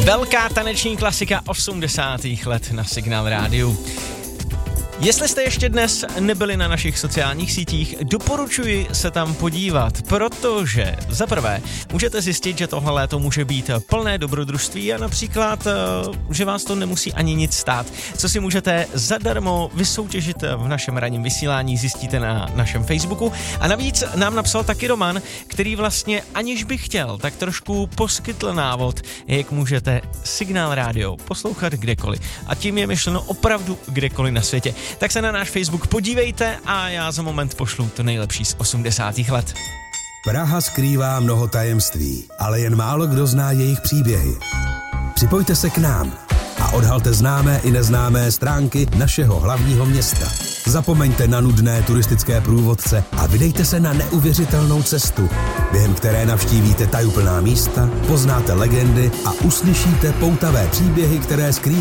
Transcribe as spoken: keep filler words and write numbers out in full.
Velká taneční klasika osmdesátých let na Signál rádiu. Jestli jste ještě dnes nebyli na našich sociálních sítích, doporučuji se tam podívat, protože za prvé můžete zjistit, že tohle léto může být plné dobrodružství a například, že vás to nemusí ani nic stát. Co si můžete zadarmo vysoutěžit v našem ranním vysílání, zjistíte na našem Facebooku. A navíc nám napsal taky Roman, který vlastně aniž by chtěl, tak trošku poskytl návod, jak můžete Signál rádio poslouchat kdekoliv. A tím je myšleno opravdu kdekoliv na světě. Tak se na náš Facebook podívejte a já za moment pošlu to nejlepší z osmdesátých let. Praha skrývá mnoho tajemství, ale jen málo kdo zná jejich příběhy. Připojte se k nám a odhalte známé i neznámé stránky našeho hlavního města. Zapomeňte na nudné turistické průvodce a vydejte se na neuvěřitelnou cestu, během které navštívíte tajuplná místa, poznáte legendy a uslyšíte poutavé příběhy, které skrývají